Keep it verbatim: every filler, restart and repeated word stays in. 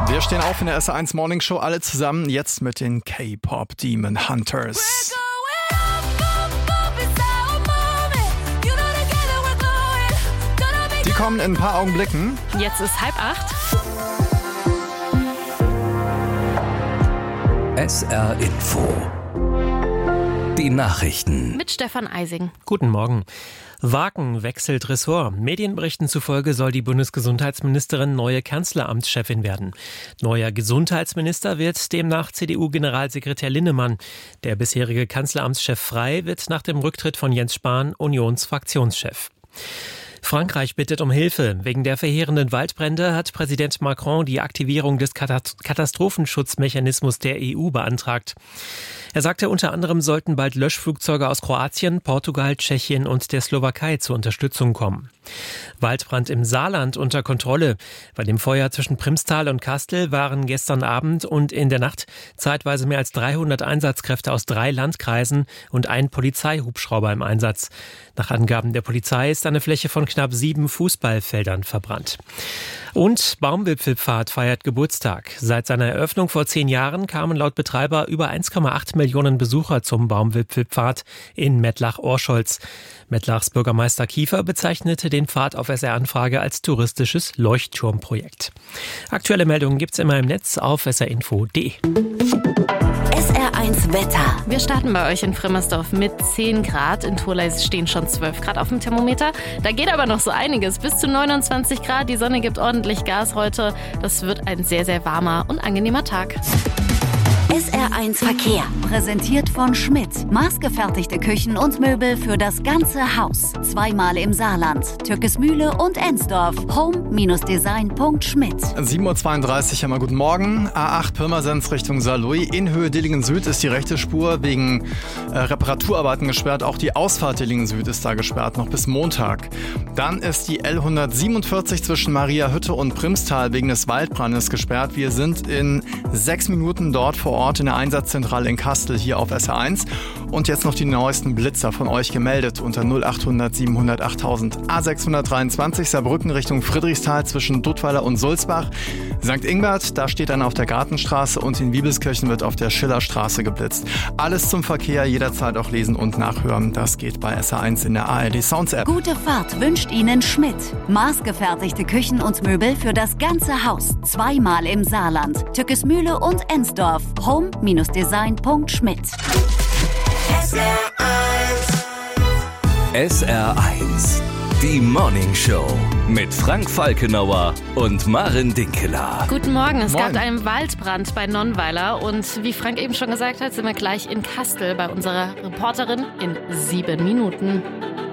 Wir stehen auf in der S R eins Morning Show, alle zusammen, jetzt mit den K-Pop Demon Hunters. Die kommen in ein paar Augenblicken. Jetzt ist halb acht. S R Info. Die Nachrichten. Mit Stefan Eising. Guten Morgen. Wagen wechselt Ressort. Medienberichten zufolge soll die Bundesgesundheitsministerin neue Kanzleramtschefin werden. Neuer Gesundheitsminister wird demnach C D U-Generalsekretär Linnemann. Der bisherige Kanzleramtschef Frey wird nach dem Rücktritt von Jens Spahn Unionsfraktionschef. Frankreich bittet um Hilfe. Wegen der verheerenden Waldbrände hat Präsident Macron die Aktivierung des Katastrophenschutzmechanismus der E U beantragt. Er sagte, unter anderem sollten bald Löschflugzeuge aus Kroatien, Portugal, Tschechien und der Slowakei zur Unterstützung kommen. Waldbrand im Saarland unter Kontrolle. Bei dem Feuer zwischen Primstal und Kastel waren gestern Abend und in der Nacht zeitweise mehr als dreihundert Einsatzkräfte aus drei Landkreisen und ein Polizeihubschrauber im Einsatz. Nach Angaben der Polizei ist eine Fläche von knapp sieben Fußballfeldern verbrannt. Und Baumwipfelpfad feiert Geburtstag. Seit seiner Eröffnung vor zehn Jahren kamen laut Betreiber über eins Komma acht Millionen Besucher zum Baumwipfelpfad in Mettlach-Orscholz. Mettlachs Bürgermeister Kiefer bezeichnete den Pfad auf S R-Anfrage als touristisches Leuchtturmprojekt. Aktuelle Meldungen gibt's immer im Netz auf s r info punkt d e. S R eins Wetter. Wir starten bei euch in Frimmersdorf mit zehn Grad. In Thurleis stehen schon zwölf Grad auf dem Thermometer. Da geht aber noch so einiges. Bis zu neunundzwanzig Grad. Die Sonne gibt ordentlich Gas heute. Das wird ein sehr, sehr warmer und angenehmer Tag. S R eins Verkehr. Präsentiert von Schmidt. Maßgefertigte Küchen und Möbel für das ganze Haus. Zweimal im Saarland. Türkesmühle und Ensdorf. home Design Punkt schmidt. sieben Uhr zweiunddreißig, einmal guten Morgen. A acht Pirmasens Richtung Saarlouis. In Höhe Dillingen Süd ist die rechte Spur wegen äh, Reparaturarbeiten gesperrt. Auch die Ausfahrt Dillingen Süd ist da gesperrt, noch bis Montag. Dann ist die L hundertsiebenundvierzig zwischen Mariahütte und Primstal wegen des Waldbrandes gesperrt. Wir sind in sechs Minuten dort vor Ort in der Einsatzzentrale in Kastel hier auf S R eins. Und jetzt noch die neuesten Blitzer von euch gemeldet unter null achthundert siebenhundert achttausend. A sechshundertdreiundzwanzig Saarbrücken Richtung Friedrichsthal zwischen Duttweiler und Sulzbach. Sankt Ingbert, da steht dann auf der Gartenstraße und in Wiebelskirchen wird auf der Schillerstraße geblitzt. Alles zum Verkehr, jederzeit auch lesen und nachhören. Das geht bei S R eins in der A R D Sounds App. Gute Fahrt wünscht Ihnen Schmidt. Maßgefertigte Küchen und Möbel für das ganze Haus. Zweimal im Saarland. Türkesmühle und Ensdorf. home Design Punkt schmidt. S R eins. S R eins. Die Morning Show mit Frank Falkenauer und Maren Dinkeler. Guten Morgen. Es Moin. gab einen Waldbrand bei Nonnweiler und wie Frank eben schon gesagt hat, sind wir gleich in Kastel bei unserer Reporterin in sieben Minuten.